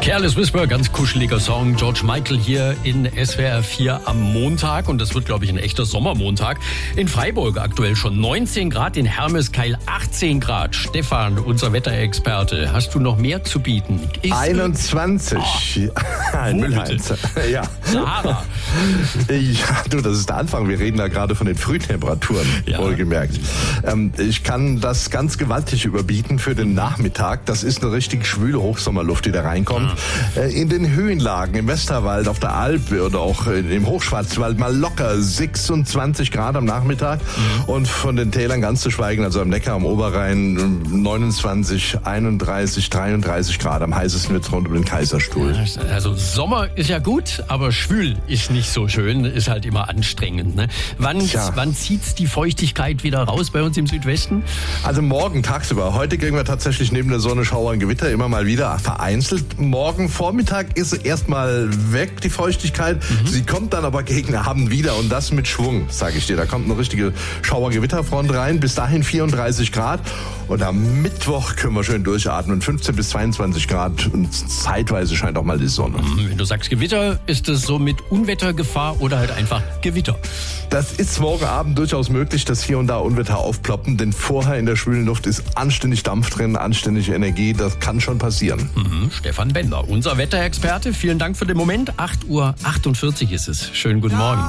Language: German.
Careless Whisper, ganz kuscheliger Song. George Michael hier in SWR 4 am Montag. Und das wird, glaube ich, ein echter Sommermontag. In Freiburg aktuell schon 19 Grad, in Hermeskeil 18 Grad. Stefan, unser Wetterexperte, hast du noch mehr zu bieten? 21. Ein Müllheiz. Ja. Sahara. Ja, du, das ist der Anfang. Wir reden da gerade von den Frühtemperaturen, wohlgemerkt. Ich kann das ganz gewaltig überbieten für den Nachmittag. Das ist eine richtig schwüle Hochsommerluft, die da reinkommt. In den Höhenlagen, im Westerwald, auf der Alp oder auch im Hochschwarzwald mal locker 26 Grad am Nachmittag. Und von den Tälern ganz zu schweigen, also am Neckar, am Oberrhein 29, 31, 33 Grad. Am heißesten wird es rund um den Kaiserstuhl. Also Sommer ist ja gut, aber schwül ist nicht so schön, ist halt immer anstrengend. Ne? Wann zieht's die Feuchtigkeit wieder raus bei uns im Südwesten? Also morgen tagsüber. Heute kriegen wir tatsächlich neben der Sonne Schauer und Gewitter immer mal wieder vereinzelt. Morgen Vormittag ist erstmal weg, die Feuchtigkeit. Sie kommt dann aber gegen Abend wieder und das mit Schwung, sage ich dir. Da kommt eine richtige Schauer-Gewitterfront rein. Bis dahin 34 Grad. Und am Mittwoch können wir schön durchatmen. 15 bis 22 Grad und zeitweise scheint auch mal die Sonne. Wenn du sagst Gewitter, ist es so mit Unwettergefahr oder halt einfach Gewitter? Das ist morgen Abend durchaus möglich, dass hier und da Unwetter aufploppen, denn vorher in der schwülen Luft ist anständig Dampf drin, anständige Energie, das kann schon passieren. Stefan Bender, unser Wetterexperte, vielen Dank für den Moment. 8:48 Uhr ist es. Schönen guten Morgen.